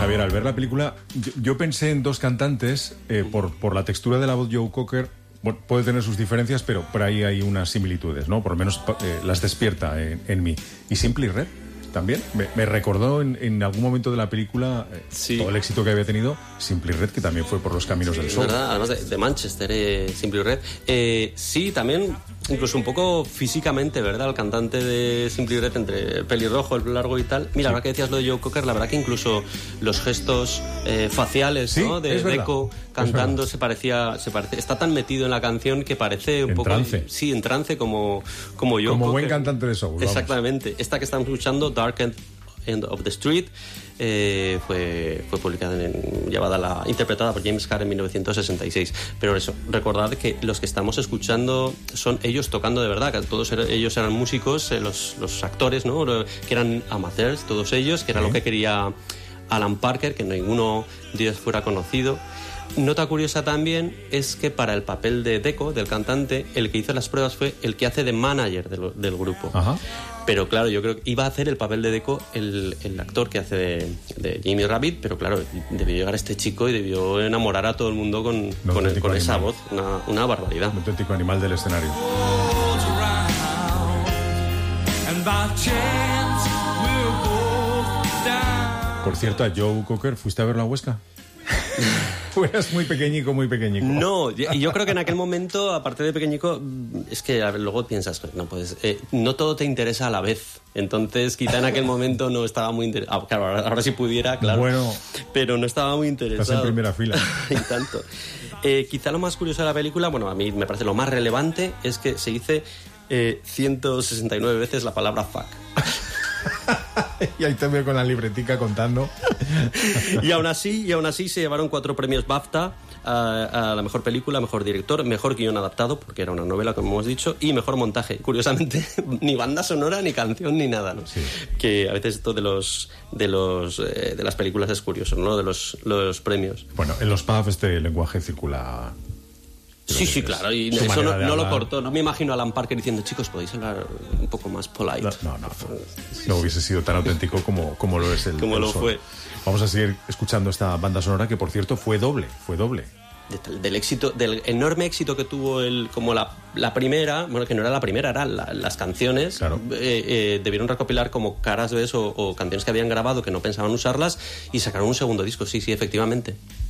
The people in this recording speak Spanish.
Javier, al ver la película, yo pensé en dos cantantes por la textura de la voz. Joe Cocker, bueno, puede tener sus diferencias, pero por ahí hay unas similitudes, ¿no? Por lo menos las despierta en mí. Y Simply Red también me recordó en algún momento de la película todo el éxito que había tenido Simply Red, que también fue por los caminos del soul. ¿Verdad? Además de Manchester, Simply Red. Sí, también incluso un poco físicamente, ¿verdad? El cantante de Simply Red, entre el pelirrojo, el pelo largo y tal. Mira, ahora que decías lo de Joe Cocker, la verdad que incluso los gestos faciales, ¿no? De Deco cantando se parece, está tan metido en la canción que parece un poco trance. Sí, en trance como Joe Cocker. Como buen cantante de soul. Exactamente. Esta que estamos escuchando, Dark End of the Street, fue publicada interpretada por James Carr en 1966. Pero eso, recordad que los que estamos escuchando son ellos tocando de verdad, que todos ellos eran músicos, los actores, ¿no? Que eran amateurs, todos ellos, que era lo que quería Alan Parker, que ninguno de ellos fuera conocido. Nota curiosa también es que para el papel de Deco, del cantante, el que hizo las pruebas fue el que hace de manager del grupo. Ajá. Pero claro, yo creo que iba a hacer el papel de Deco el actor que hace de Jimmy Rabbit, pero claro, debió llegar este chico y debió enamorar a todo el mundo con esa voz, una barbaridad. Un auténtico animal del escenario. Por cierto, a Joe Cocker, ¿fuiste a verlo a Huesca? Fueras muy pequeñico. No, yo creo que en aquel momento, aparte de pequeñico, es que luego piensas, no puedes, no todo te interesa a la vez. Entonces, quizá en aquel momento no estaba muy interesado. Claro, ahora sí pudiera, claro. Bueno, pero no estaba muy interesado. Estás en primera fila. Y tanto. Quizá lo más curioso de la película, bueno, a mí me parece lo más relevante, es que se dice 169 veces la palabra fuck. Y ahí te veo con la libretica contando. Y aún así se llevaron 4 premios BAFTA a la mejor película, mejor director, mejor guión adaptado, porque era una novela, como hemos dicho, y mejor montaje. Curiosamente, ni banda sonora, ni canción, ni nada, ¿no? Sí. Que a veces esto de las películas es curioso, ¿no? De los premios. Bueno, en los pubs este lenguaje circula. Sí, claro, y eso no lo cortó. No me imagino a Alan Parker diciendo, chicos, podéis hablar un poco más polite. No hubiese sido tan auténtico como lo es el fue. Vamos a seguir escuchando esta banda sonora que, por cierto, fue doble. Del éxito, del enorme éxito que tuvo como la primera, bueno, que no era la primera, eran las canciones. Claro. Debieron recopilar como caras B o canciones que habían grabado que no pensaban usarlas y sacaron un segundo disco. Sí, efectivamente.